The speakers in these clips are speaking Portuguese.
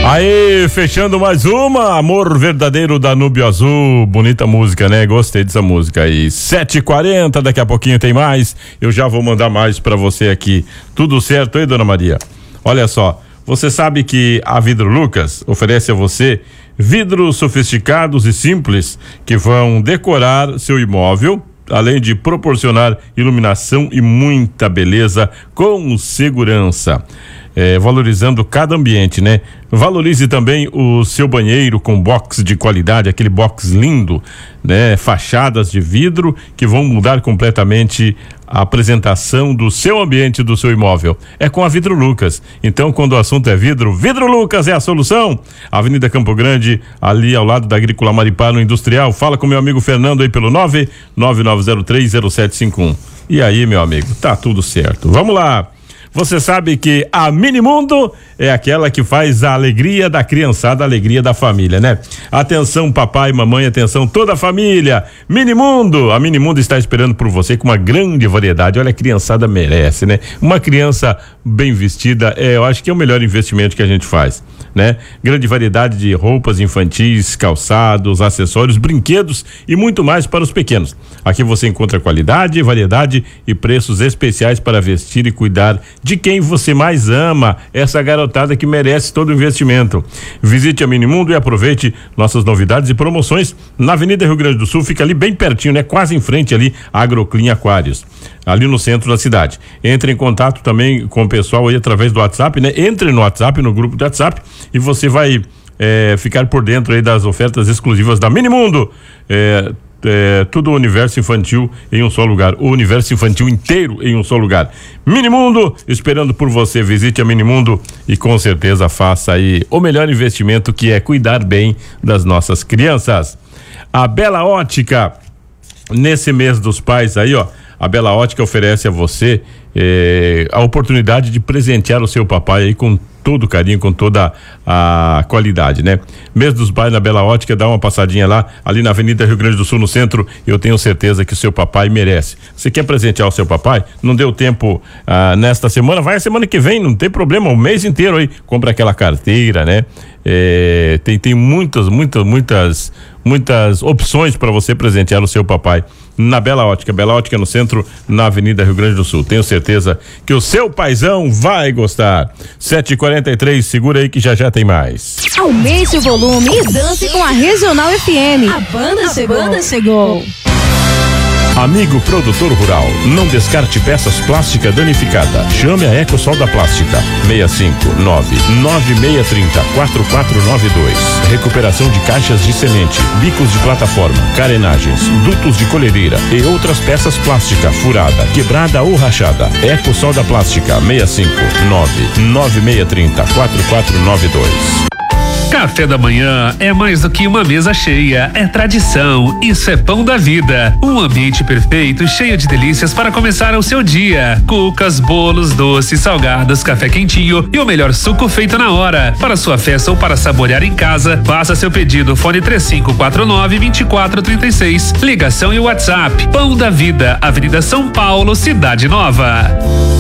Aí, fechando mais uma, Amor Verdadeiro, Danúbio Azul. Bonita música, né? Gostei dessa música aí. 7h40, daqui a pouquinho tem mais. Eu já vou mandar mais pra você aqui. Tudo certo aí, dona Maria? Olha só, você sabe que a Vidro Lucas oferece a você vidros sofisticados e simples que vão decorar seu imóvel, além de proporcionar iluminação e muita beleza com segurança. Valorizando cada ambiente, né? Valorize também o seu banheiro com box de qualidade, aquele box lindo, né? Fachadas de vidro que vão mudar completamente a apresentação do seu ambiente, do seu imóvel. É com a Vidro Lucas. Então, quando o assunto é vidro, Vidro Lucas é a solução. Avenida Campo Grande, ali ao lado da Agrícola Maripá, no Industrial. Fala com meu amigo Fernando aí pelo 999030751. E aí, meu amigo, tá tudo certo. Vamos lá. Você sabe que a Minimundo é aquela que faz a alegria da criançada, a alegria da família, né? Atenção papai, mamãe, atenção toda a família. Minimundo, a Minimundo está esperando por você com uma grande variedade. Olha, a criançada merece, né? Uma criança bem vestida, eu acho que é o melhor investimento que a gente faz, né? Grande variedade de roupas infantis, calçados, acessórios, brinquedos e muito mais para os pequenos. Aqui você encontra qualidade, variedade e preços especiais para vestir e cuidar de quem você mais ama, essa garotada que merece todo o investimento. Visite a Minimundo e aproveite nossas novidades e promoções na Avenida Rio Grande do Sul, fica ali bem pertinho, né? Quase em frente ali, Agroclean Aquários, ali no centro da cidade. Entre em contato também com o pessoal aí através do WhatsApp, né? Entre no WhatsApp, no grupo do WhatsApp, e você vai ficar por dentro aí das ofertas exclusivas da Minimundo. Tudo o universo infantil em um só lugar, o universo infantil inteiro em um só lugar. Minimundo, esperando por você. Visite a Minimundo e com certeza faça aí o melhor investimento, que é cuidar bem das nossas crianças. A Bela Ótica, nesse mês dos pais aí, ó, a Bela Ótica oferece a você a oportunidade de presentear o seu papai aí com todo carinho, com toda a qualidade, né? Mês dos pais na Bela Ótica, dá uma passadinha lá, ali na Avenida Rio Grande do Sul, no centro. Eu tenho certeza que o seu papai merece. Você quer presentear o seu papai? Não deu tempo nesta semana? Vai a semana que vem, não tem problema, o mês inteiro aí. Compra aquela carteira, né? Tem muitas opções para você presentear o seu papai na Bela Ótica. Bela Ótica no centro, na Avenida Rio Grande do Sul. Tenho certeza que o seu paizão vai gostar. 7h43, segura aí que já tem mais. Aumente o volume e dance com a Regional FM. A banda chegou. Amigo produtor rural, não descarte peças plásticas danificadas. Chame a Ecosol da Plástica. 659-9630-4492. Recuperação de caixas de semente, bicos de plataforma, carenagens, dutos de colhedeira e outras peças plásticas furada, quebrada ou rachada. Ecosol da Plástica. 659-9630-4492. Café da manhã é mais do que uma mesa cheia, é tradição, isso é pão da vida. Um ambiente perfeito, cheio de delícias para começar o seu dia. Cucas, bolos, doces, salgados, café quentinho e o melhor suco feito na hora. Para sua festa ou para saborear em casa, faça seu pedido, fone 3549-2436. Ligação e WhatsApp. Pão da Vida, Avenida São Paulo, Cidade Nova.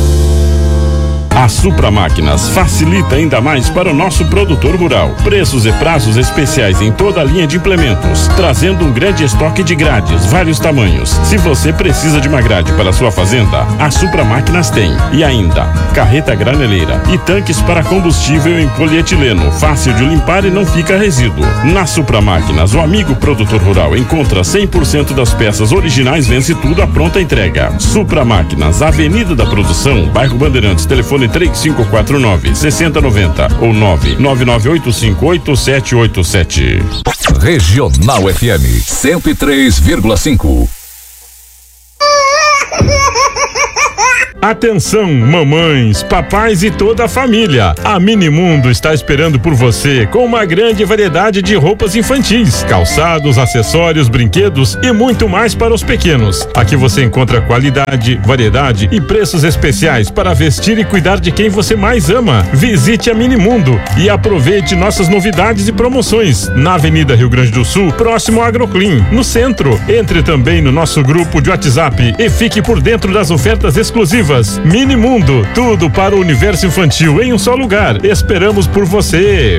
A Supra Máquinas facilita ainda mais para o nosso produtor rural. Preços e prazos especiais em toda a linha de implementos, trazendo um grande estoque de grades, vários tamanhos. Se você precisa de uma grade para sua fazenda, a Supra Máquinas tem. E ainda, carreta graneleira e tanques para combustível em polietileno, fácil de limpar e não fica resíduo. Na Supra Máquinas, o amigo produtor rural encontra 100% das peças originais, vence tudo à pronta entrega. Supra Máquinas, Avenida da Produção, Bairro Bandeirantes, telefone 3549-6090 ou 999858787. Regional FM 103,5. Atenção, mamães, papais e toda a família. A Minimundo está esperando por você com uma grande variedade de roupas infantis, calçados, acessórios, brinquedos e muito mais para os pequenos. Aqui você encontra qualidade, variedade e preços especiais para vestir e cuidar de quem você mais ama. Visite a Minimundo e aproveite nossas novidades e promoções na Avenida Rio Grande do Sul, próximo ao Agroclean, no centro. Entre também no nosso grupo de WhatsApp e fique por dentro das ofertas exclusivas. esportivas. Mini Mundo, tudo para o universo infantil em um só lugar. Esperamos por você.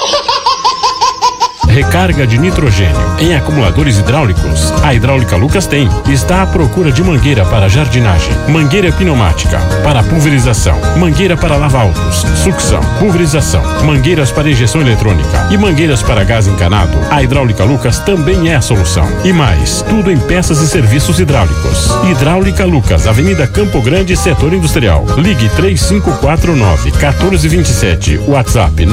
Recarga de nitrogênio em acumuladores hidráulicos. A Hidráulica Lucas tem. Está à procura de mangueira para jardinagem, mangueira pneumática para pulverização, mangueira para lava-autos, sucção, pulverização, mangueiras para injeção eletrônica e mangueiras para gás encanado. A Hidráulica Lucas também é a solução. E mais, tudo em peças e serviços hidráulicos. Hidráulica Lucas, Avenida Campo Grande, Setor Industrial. Ligue 3549-1427. WhatsApp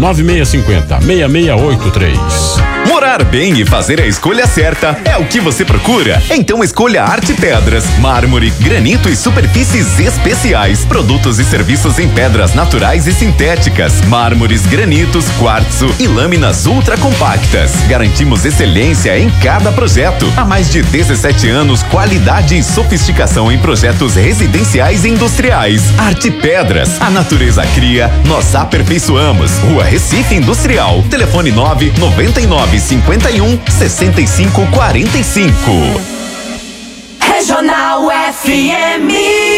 99650-6683. Morar bem e fazer a escolha certa é o que você procura? Então escolha Arte Pedras, mármore, granito e superfícies especiais. Produtos e serviços em pedras naturais e sintéticas, mármores, granitos, quartzo e lâminas ultra compactas. Garantimos excelência em cada projeto. Há mais de 17 anos, qualidade e sofisticação em projetos residenciais e industriais. Arte Pedras, a natureza cria, nós aperfeiçoamos. Rua Recife Industrial, telefone 99951-6545. Regional FM.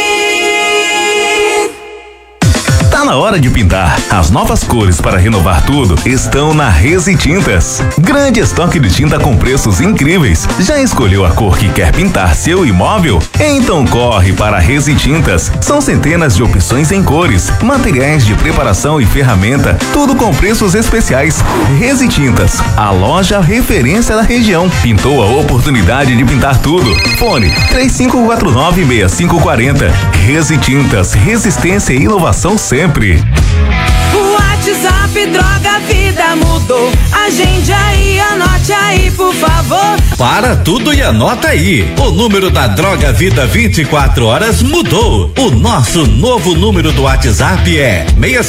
Tá na hora de pintar. As novas cores para renovar tudo estão na Resi Tintas. Grande estoque de tinta com preços incríveis. Já escolheu a cor que quer pintar seu imóvel? Então corre para a Resi Tintas. São centenas de opções em cores, materiais de preparação e ferramenta, tudo com preços especiais. Resi Tintas, a loja referência da região. Pintou a oportunidade de pintar tudo. Fone 3549-6540. Resi Tintas, resistência e inovação sempre. O WhatsApp Droga Vida mudou. Agende aí, anote aí, por favor. Para tudo e anota aí. O número da Droga Vida 24 horas mudou. O nosso novo número do WhatsApp é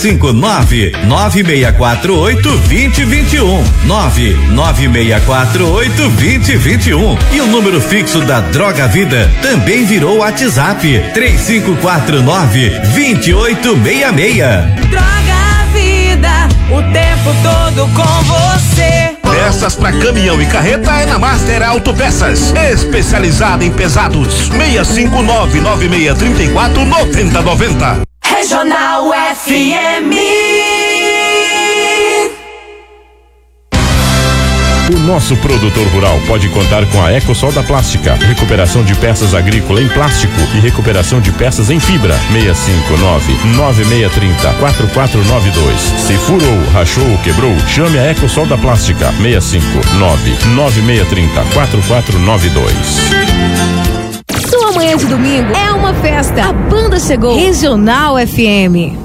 659-9648-2021. 99648-2021. E o número fixo da Droga Vida também virou WhatsApp 3549-2866. Droga Vida, o tempo todo com você. Peças para caminhão e carreta é na Master Autopeças, especializada em pesados. 659-9634-9090. Regional FM. O nosso produtor rural pode contar com a Ecosol da Plástica, recuperação de peças agrícolas em plástico e recuperação de peças em fibra. 659-9630-4492. Se furou, rachou ou quebrou, chame a Ecosol da Plástica. 659-9630-4492. Sua manhã de domingo é uma festa. A banda chegou. Regional FM.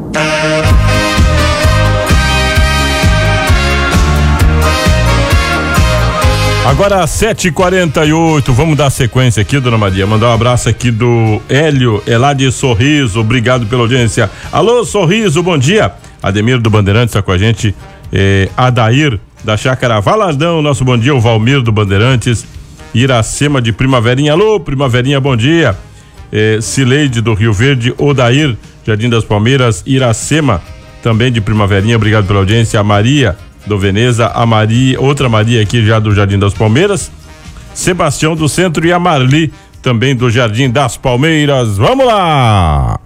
Agora 7h48, vamos dar sequência aqui, dona Maria. Mandar um abraço aqui do Hélio, é lá de Sorriso, obrigado pela audiência. Alô, Sorriso, bom dia. Ademir do Bandeirantes está com a gente, Adair da Chácara Valadão, nosso bom dia, o Valmir do Bandeirantes, Iracema de Primaverinha, alô, Primaverinha, bom dia. Cileide do Rio Verde, Odair, Jardim das Palmeiras, Iracema também de Primaverinha, obrigado pela audiência. A Maria do Veneza, a Maria, outra Maria aqui já do Jardim das Palmeiras, Sebastião do Centro e a Marli também do Jardim das Palmeiras. Vamos lá!